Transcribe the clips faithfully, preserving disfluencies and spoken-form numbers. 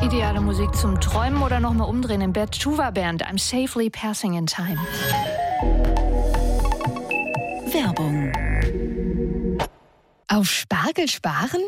Ideale Musik zum Träumen oder nochmal umdrehen im Bett. Tuva Band, I'm safely passing in time. Werbung. Auf Spargel sparen?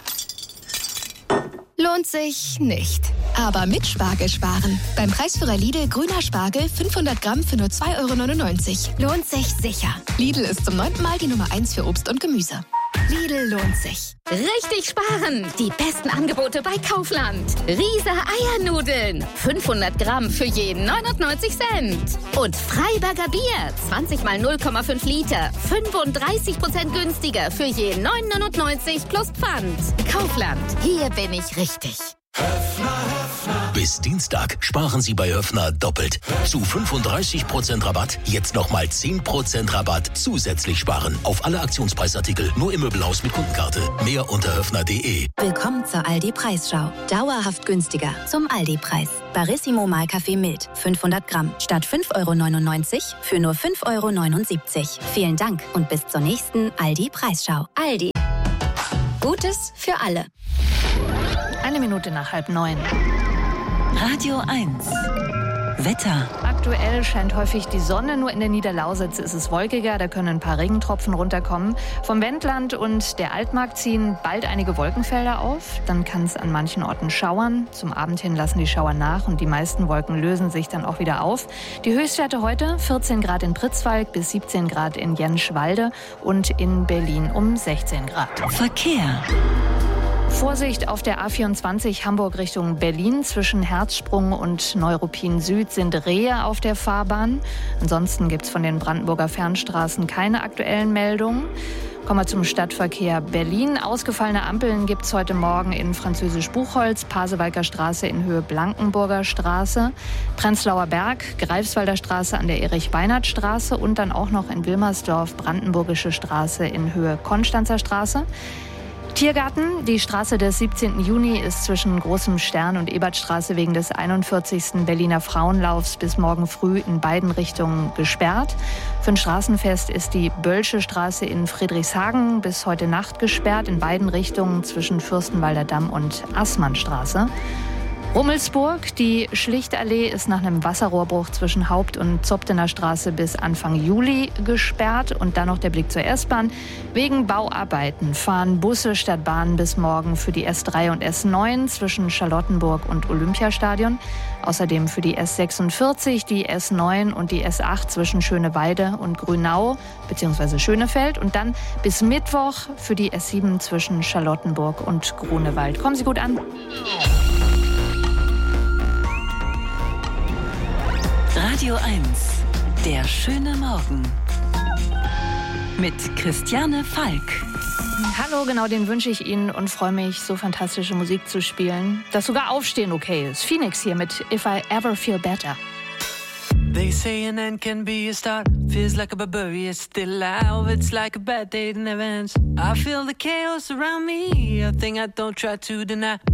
Lohnt sich nicht. Aber mit Spargel sparen. Beim Preisführer Lidl grüner Spargel fünfhundert Gramm für nur zwei Euro neunundneunzig. Lohnt sich sicher. Lidl ist zum neunten Mal die Nummer eins für Obst und Gemüse. Lidl lohnt sich. Richtig sparen! Die besten Angebote bei Kaufland. Riese Eiernudeln. fünfhundert Gramm für jeden neunundneunzig Cent. Und Freiberger Bier. zwanzig mal null Komma fünf Liter. fünfunddreißig Prozent günstiger für jeden neun neunundneunzig plus Pfand. Kaufland. Hier bin ich richtig. Höffner, Höffner. Bis Dienstag sparen Sie bei Höffner doppelt. Zu fünfunddreißig Prozent Rabatt, jetzt nochmal zehn Prozent Rabatt zusätzlich sparen. Auf alle Aktionspreisartikel, nur im Möbelhaus mit Kundenkarte. Mehr unter höffner punkt de. Willkommen zur Aldi-Preisschau. Dauerhaft günstiger zum Aldi-Preis. Barissimo Mahlkaffee Mild, fünfhundert Gramm. Statt fünf Euro neunundneunzig für nur fünf Euro neunundsiebzig. Vielen Dank und bis zur nächsten Aldi-Preisschau. Aldi. Gutes für alle. Eine Minute nach halb neun. Radio eins. Wetter. Aktuell scheint häufig die Sonne, nur in der Niederlausitz ist es wolkiger, da können ein paar Regentropfen runterkommen. Vom Wendland und der Altmark ziehen bald einige Wolkenfelder auf, dann kann es an manchen Orten schauern. Zum Abend hin lassen die Schauer nach und die meisten Wolken lösen sich dann auch wieder auf. Die Höchstwerte heute vierzehn Grad in Pritzwalk bis siebzehn Grad in Jenschwalde und in Berlin um sechzehn Grad. Verkehr. Vorsicht auf der A vierundzwanzig Hamburg Richtung Berlin. Zwischen Herzsprung und Neuruppin Süd sind Rehe auf der Fahrbahn. Ansonsten gibt es von den Brandenburger Fernstraßen keine aktuellen Meldungen. Kommen wir zum Stadtverkehr Berlin. Ausgefallene Ampeln gibt es heute Morgen in Französisch-Buchholz, Pasewalker Straße in Höhe Blankenburger Straße, Prenzlauer Berg, Greifswalder Straße an der Erich-Beinert-Straße und dann auch noch in Wilmersdorf, Brandenburgische Straße in Höhe Konstanzer Straße. Tiergarten, die Straße des siebzehnten Juni ist zwischen Großem Stern und Ebertstraße wegen des einundvierzigsten Berliner Frauenlaufs bis morgen früh in beiden Richtungen gesperrt. Für ein Straßenfest ist die Bölsche Straße in Friedrichshagen bis heute Nacht gesperrt, in beiden Richtungen zwischen Fürstenwalder Damm und Assmannstraße. Rummelsburg, die Schlichtallee ist nach einem Wasserrohrbruch zwischen Haupt- und Zobtener Straße bis Anfang Juli gesperrt. Und dann noch der Blick zur S-Bahn. Wegen Bauarbeiten fahren Busse statt Bahnen bis morgen für die S drei und S neun zwischen Charlottenburg und Olympiastadion. Außerdem für die S sechsundvierzig, die S neun und die S acht zwischen Schöneweide und Grünau bzw. Schönefeld. Und dann bis Mittwoch für die S sieben zwischen Charlottenburg und Grunewald. Kommen Sie gut an. Radio eins. Der schöne Morgen. Mit Christiane Falk. Hallo, genau den wünsche ich Ihnen und freue mich, so fantastische Musik zu spielen, dass sogar Aufstehen okay ist. Phoenix hier mit If I Ever Feel Better. They say an end can be a start. Feels like a barbarian, it's still alive. It's like a bad day that never ends. I feel the chaos around me, a thing I don't try to deny.